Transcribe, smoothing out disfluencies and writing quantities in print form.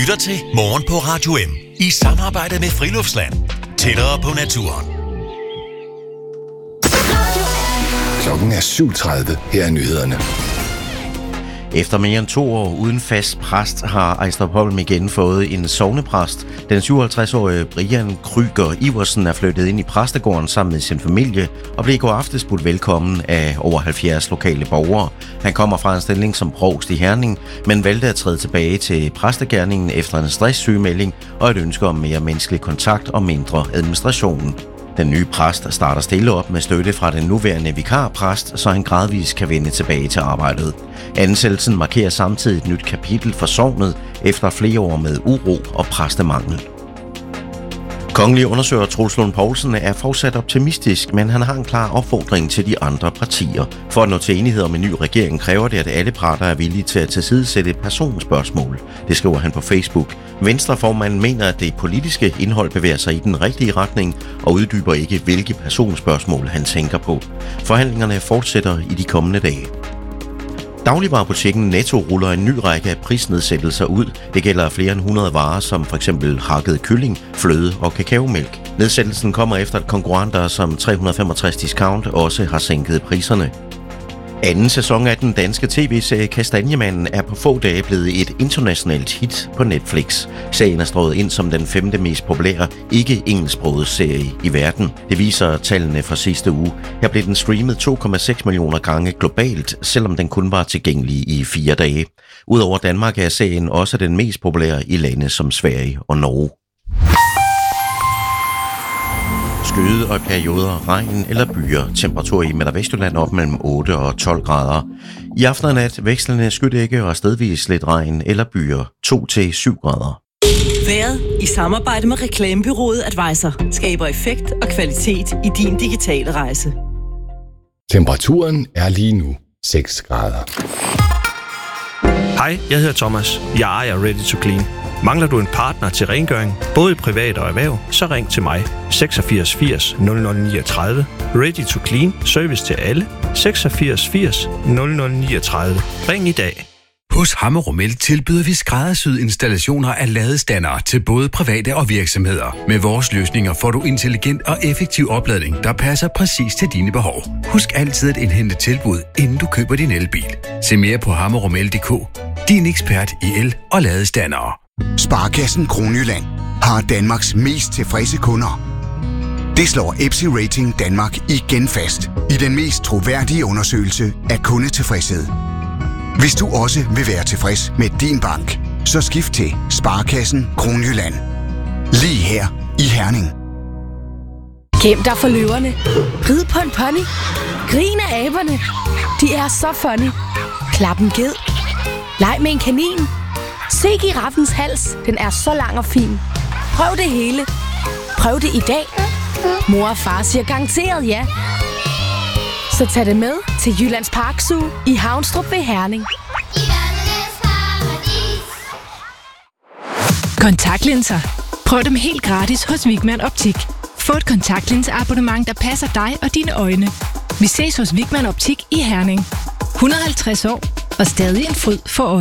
lytter til Morgen på Radio M i samarbejde med Friluftsland. Tættere på naturen. Klokken er 7:30. Her er nyhederne. Efter mere end 2 år uden fast præst har Ejstrupholm igen fået en sognepræst. Den 57-årige Brian Kryger Iversen er flyttet ind i præstegården sammen med sin familie og blev i går aftes budt velkommen af over 70 lokale borgere. Han kommer fra en stilling som provst i Herning, men valgte at træde tilbage til præstegerningen efter en stresssygemelding og et ønske om mere menneskelig kontakt og mindre administration. Den nye præst starter stille op med støtte fra den nuværende vikarpræst, så han gradvist kan vende tilbage til arbejdet. Ansættelsen markerer samtidig et nyt kapitel for sognet efter flere år med uro og præstemangel. Kongelig undersøger Troels Lund Poulsen er fortsat optimistisk, men han har en klar opfordring til de andre partier. For at nå til enighed om en ny regering kræver det, at alle parter er villige til at tilsidesætte personspørgsmål. Det skriver han på Facebook. Venstreformanden mener, at det politiske indhold bevæger sig i den rigtige retning og uddyber ikke, hvilke personspørgsmål han tænker på. Forhandlingerne fortsætter i de kommende dage. Dagligvarebutikken Netto ruller en ny række af prisnedsættelser ud. Det gælder flere end 100 varer, som f.eks. hakket kylling, fløde og kakaomælk. Nedsættelsen kommer efter, at konkurrenter som 365 Discount også har sænket priserne. Anden sæson af den danske tv-serie Kastanjemanden er på få dage blevet et internationalt hit på Netflix. Serien er strøget ind som den 5. mest populære ikke-engelsksprogede serie i verden. Det viser tallene fra sidste uge. Her blev den streamet 2,6 millioner gange globalt, selvom den kun var tilgængelig i 4 dage. Udover Danmark er serien også den mest populære i lande som Sverige og Norge. Skyde og perioder, regn eller byer. Temperatur i Midt- og Vestjylland op mellem 8 og 12 grader. I aften og nat vekslende skydække og stedvis lidt regn eller byer. 2-7 grader. Været i samarbejde med reklamebureauet Advisor skaber effekt og kvalitet i din digitale rejse. Temperaturen er lige nu 6 grader. Hej, jeg hedder Thomas. Jeg ejer Ready to Clean. Mangler du en partner til rengøring, både i privat og erhverv, så ring til mig. 86 80 0039. Ready to Clean. Service til alle. 86 80 0039. Ring i dag. Hos Hammer & Mælk tilbyder vi skræddersyede installationer af ladestandere til både private og virksomheder. Med vores løsninger får du intelligent og effektiv opladning, der passer præcis til dine behov. Husk altid at indhente tilbud, inden du køber din elbil. Se mere på hammerogmælk.dk. Din ekspert i el- og ladestandere. Sparekassen Kronjylland har Danmarks mest tilfredse kunder. Det slår EPSI Rating Danmark igen fast i den mest troværdige undersøgelse af kundetilfredshed. Hvis du også vil være tilfreds med din bank, så skift til Sparekassen Kronjylland. Lige her i Herning. Gem dig for løverne. Rid på en pony. Grin af aberne. De er så funny. Klap en ged. Leg med en kanin. Se giraffens hals. Den er så lang og fin. Prøv det hele. Prøv det i dag. Mor og far siger garanteret ja. Så tag det med til Jyllands Park Zoo i Havnstrup ved Herning. Kontaktlinser. Prøv dem helt gratis hos Wigman Optik. Få et kontaktlinseabonnement, der passer dig og dine øjne. Vi ses hos Wigman Optik i Herning. 150 år og stadig en fryd for øje.